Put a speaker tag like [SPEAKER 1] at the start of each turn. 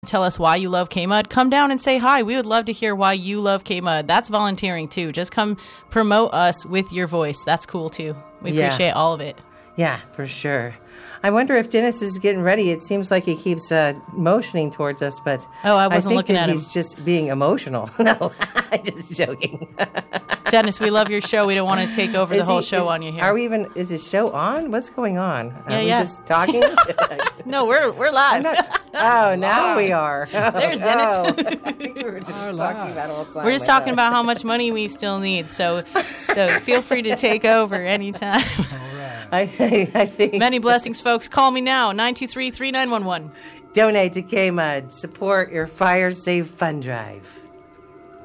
[SPEAKER 1] tell us why you love K-Mud, come down and say hi. We would love to hear why you love K-Mud. That's volunteering too. Just come promote us with your voice. That's cool too. We appreciate all of it.
[SPEAKER 2] Yeah, for sure. I wonder if Dennis is getting ready. It seems like he keeps motioning towards us, but
[SPEAKER 1] I wasn't looking at him.
[SPEAKER 2] He's just being emotional. No, I'm just joking.
[SPEAKER 1] Dennis, we love your show. We don't want to take over the whole show on you here.
[SPEAKER 2] Is his show on? What's going on? Are we
[SPEAKER 1] yeah.
[SPEAKER 2] just talking?
[SPEAKER 1] No, we're live.
[SPEAKER 2] Now we are.
[SPEAKER 1] There's Dennis.
[SPEAKER 2] I think we were just talking that whole time.
[SPEAKER 1] We're just talking about how much money we still need. So feel free to take over anytime.
[SPEAKER 2] I think.
[SPEAKER 1] Many blessings, folks. Call me now, 923-3911.
[SPEAKER 2] Donate to K-Mud. Support your Fire Safe Fund Drive.